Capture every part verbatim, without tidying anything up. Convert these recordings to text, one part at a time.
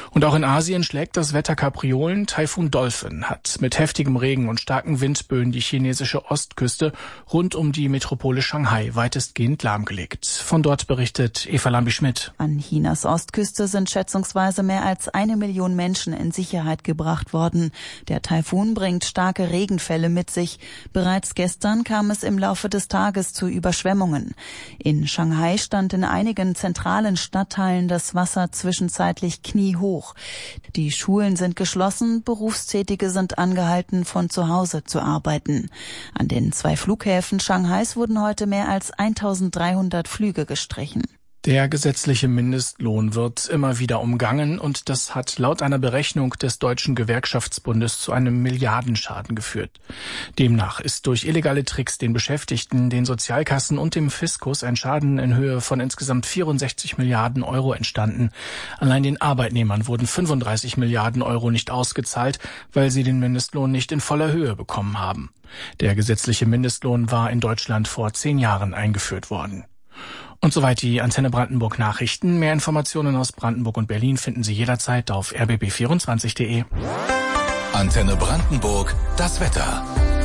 Und auch in Asien schlägt das Wetter Kapriolen. Taifun Dolphin hat mit heftigem Regen und starken Windböen die chinesische Ostküste rund um die Metropole Shanghai weitestgehend lahmgelegt. Von dort berichtet Eva Lambi-Schmidt. An Chinas Ostküste sind schätzungsweise mehr als eine Million Menschen in Sicherheit gebracht worden. Der Taifun bringt starke Regenfälle mit sich. Bereits gestern kam es im Laufe des Tages zu Überschwemmungen. In Shanghai stand in einigen zentralen Stadtteilen das Wasser zwischenzeitlich kniehoch. Die Schulen sind geschlossen, Berufstätige sind angehalten, von zu Hause zu arbeiten. An den zwei Flughäfen Shanghais wurden heute mehr als eintausenddreihundert Flüge gestrichen. Der gesetzliche Mindestlohn wird immer wieder umgangen und das hat laut einer Berechnung des Deutschen Gewerkschaftsbundes zu einem Milliardenschaden geführt. Demnach ist durch illegale Tricks den Beschäftigten, den Sozialkassen und dem Fiskus ein Schaden in Höhe von insgesamt vierundsechzig Milliarden Euro entstanden. Allein den Arbeitnehmern wurden fünfunddreißig Milliarden Euro nicht ausgezahlt, weil sie den Mindestlohn nicht in voller Höhe bekommen haben. Der gesetzliche Mindestlohn war in Deutschland vor zehn Jahren eingeführt worden. Und soweit die Antenne Brandenburg Nachrichten. Mehr Informationen aus Brandenburg und Berlin finden Sie jederzeit auf r b b vierundzwanzig punkt de. Antenne Brandenburg, das Wetter.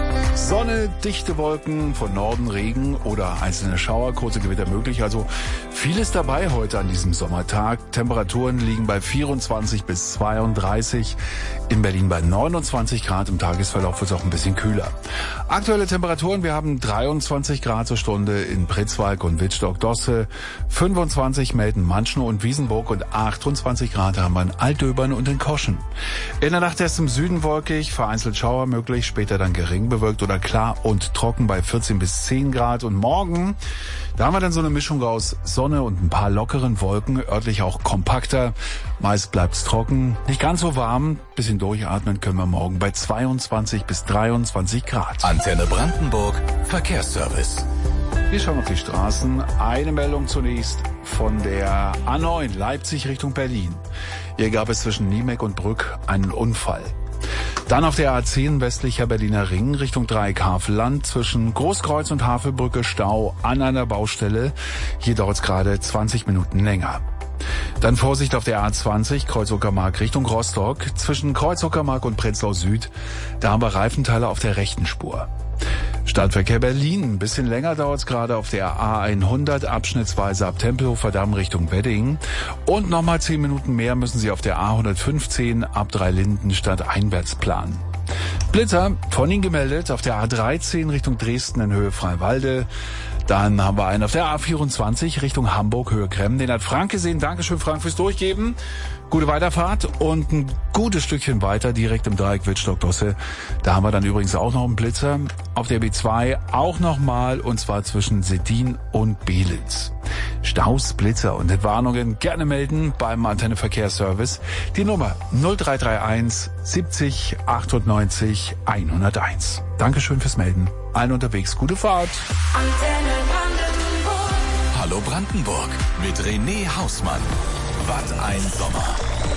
Sonne, dichte Wolken, von Norden Regen oder einzelne Schauer, kurze Gewitter möglich. Also vieles dabei heute an diesem Sommertag. Temperaturen liegen bei vierundzwanzig bis zweiunddreißig, in Berlin bei neunundzwanzig Grad. Im Tagesverlauf wird es auch ein bisschen kühler. Aktuelle Temperaturen, wir haben dreiundzwanzig Grad zur Stunde in Pritzwalk und Wittstock-Dosse, fünfundzwanzig melden Manschnow und Wiesenburg und achtundzwanzig Grad haben wir in Altdöbern und in Koschen. In der Nacht erst im Süden wolkig, vereinzelt Schauer möglich, später dann gering bewölkt oder klar und trocken bei vierzehn bis zehn Grad. Und morgen, da haben wir dann so eine Mischung aus Sonne und ein paar lockeren Wolken, örtlich auch kompakter. Meist bleibt's trocken, nicht ganz so warm. Bisschen durchatmen können wir morgen bei zweiundzwanzig bis dreiundzwanzig Grad. Antenne Brandenburg, Verkehrsservice. Wir schauen auf die Straßen. Eine Meldung zunächst von der A neun Leipzig Richtung Berlin. Hier gab es zwischen Niemek und Brück einen Unfall. Dann auf der A zehn westlicher Berliner Ring Richtung Dreieck-Havelland zwischen Großkreuz und Havelbrücke Stau an einer Baustelle. Hier dauert es gerade zwanzig Minuten länger. Dann Vorsicht auf der A zwanzig Kreuz-Uckermark Richtung Rostock zwischen Kreuz-Uckermark und Prenzlau Süd. Da haben wir Reifenteile auf der rechten Spur. Stadtverkehr Berlin. Ein bisschen länger dauert es gerade auf der A hundert, abschnittsweise ab Tempelhofer Damm Richtung Wedding. Und nochmal zehn Minuten mehr müssen Sie auf der A hundertfünfzehn ab Dreilindenstadt einwärts planen. Blitzer, von Ihnen gemeldet, auf der A dreizehn Richtung Dresden in Höhe Freiwalde. Dann haben wir einen auf der A vierundzwanzig Richtung Hamburg, Höhe Kremmen. Den hat Frank gesehen. Dankeschön, Frank, fürs Durchgeben. Gute Weiterfahrt und ein gutes Stückchen weiter, direkt im Dreieck Wittstock-Dosse. Da haben wir dann übrigens auch noch einen Blitzer. Auf der B zwei auch nochmal, und zwar zwischen Seddin und Belitz. Staus, Blitzer und Entwarnungen gerne melden beim Antenne Verkehrsservice. Die Nummer null drei drei eins siebzig achtundneunzig hunderteins. Dankeschön fürs Melden. Allen unterwegs gute Fahrt. Antenne Brandenburg. Hallo Brandenburg mit René Hausmann. Was ein Sommer.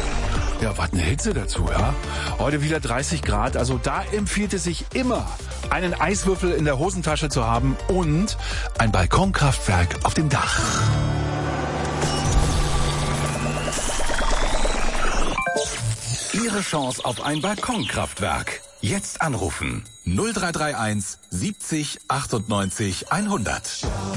Ja, was eine Hitze dazu, ja? Heute wieder dreißig Grad, also da empfiehlt es sich immer, einen Eiswürfel in der Hosentasche zu haben und ein Balkonkraftwerk auf dem Dach. Ihre Chance auf ein Balkonkraftwerk. Jetzt anrufen. null drei drei eins siebzig achtundneunzig hundert.